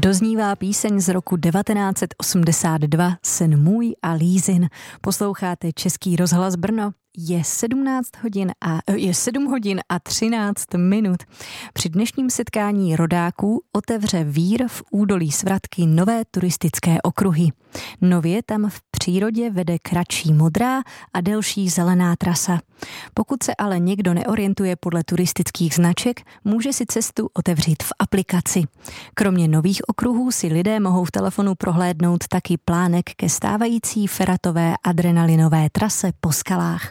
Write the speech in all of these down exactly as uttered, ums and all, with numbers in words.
Doznívá píseň z roku devatenáct set osmdesát dva, Sen můj a Lízin. Posloucháte Český rozhlas Brno. Je sedmnáct hodin a je sedm hodin a třináct minut. Při dnešním setkání rodáků otevře Vír v údolí Svratky nové turistické okruhy. Nově tam v přírodě vede kratší modrá a delší zelená trasa. Pokud se ale někdo neorientuje podle turistických značek, může si cestu otevřít v aplikaci. Kromě nových okruhů si lidé mohou v telefonu prohlédnout taky plánek ke stávající feratové adrenalinové trase po skalách.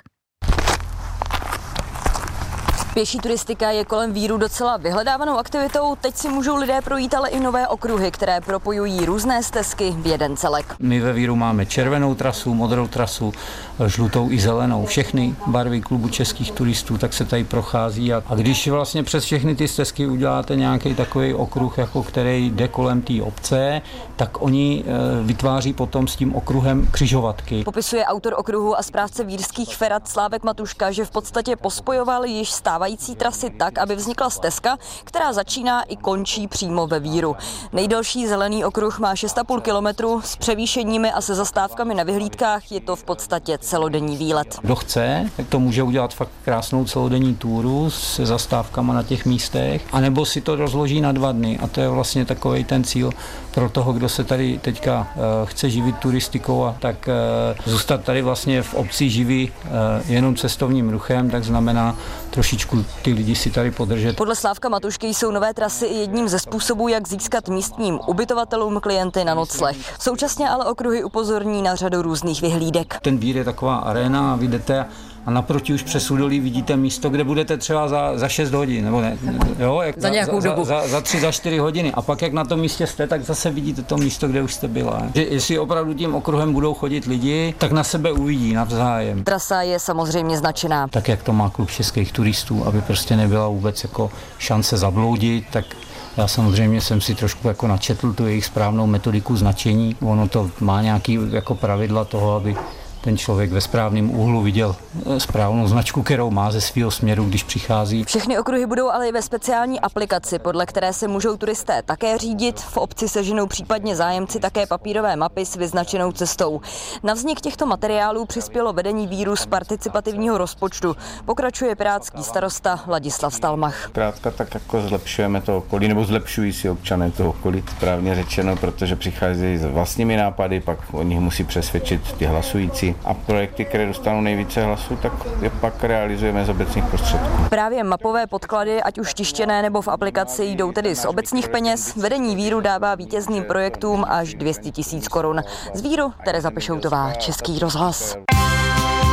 Pěší turistika je kolem Víru docela vyhledávanou aktivitou. Teď si můžou lidé projít ale i nové okruhy, které propojují různé stezky v jeden celek. My ve Víru máme červenou trasu, modrou trasu, žlutou i zelenou. Všechny barvy klubu českých turistů, tak se tady prochází. A, a když vlastně přes všechny ty stezky uděláte nějaký takový okruh, jako který jde kolem té obce, tak oni e, vytváří potom s tím okruhem křižovatky. Popisuje autor okruhu a správce vírských ferat Slávek Matuška, že v podstatě pospojoval již stávající trasy tak, aby vznikla stezka, která začíná i končí přímo ve Víru. Nejdelší zelený okruh má šest a půl kilometru, s převýšeními a se zastávkami na vyhlídkách je to v podstatě celodenní výlet. Kdo chce, tak to může udělat fakt krásnou celodenní túru se zastávkama na těch místech, anebo si to rozloží na dva dny a to je vlastně takovej ten cíl pro toho, kdo se tady teďka uh, chce živit turistikou a tak uh, zůstat tady vlastně v obci živí uh, jenom cestovním ruchem, tak znamená trošičku ty lidi si tady podržet. Podle Slávka Matušky jsou nové trasy i jedním ze způsobů, jak získat místním ubytovatelům klienty na nocleh. Současně ale okruhy upozorní na řadu různých vyhlídek. Ten Vír je taková aréna a vy jdete a naproti už přes údolí vidíte místo, kde budete třeba za, za šest hodin, nebo ne, jo, jak za nějakou za, dobu. Za, za, za tři, za čtyři hodiny. A pak jak na tom místě jste, tak zase vidíte to místo, kde už jste byla. Že jestli opravdu tím okruhem budou chodit lidi, tak na sebe uvidí navzájem. Trasa je samozřejmě značená. Tak jak to má klub českých turistů, aby prostě nebyla vůbec jako šance zabloudit, tak já samozřejmě jsem si trošku jako načetl tu jejich správnou metodiku značení. Ono to má nějaký jako pravidla toho, aby ten člověk ve správném úhlu viděl správnou značku, kterou má ze svého směru, když přichází. Všechny okruhy budou ale i ve speciální aplikaci, podle které se můžou turisté také řídit. V obci seženou případně zájemci také papírové mapy s vyznačenou cestou. Na vznik těchto materiálů přispělo vedení Víru z participativního rozpočtu. Pokračuje pirátský starosta Ladislav Stalmach. Krátka tak jako zlepšujeme to okolí, nebo zlepšují si občané toho okolí, správně řečeno, protože přicházejí s vlastními nápady, pak o nich musí přesvědčit ty hlasující. A projekty, které dostanou nejvíce hlasů, tak je pak realizujeme z obecních prostředků. Právě mapové podklady, ať už tištěné nebo v aplikaci, jdou tedy z obecních peněz. Vedení Víru dává vítězným projektům až dvě stě tisíc korun. Z Víru Tereza Pešoutová, Český rozhlas.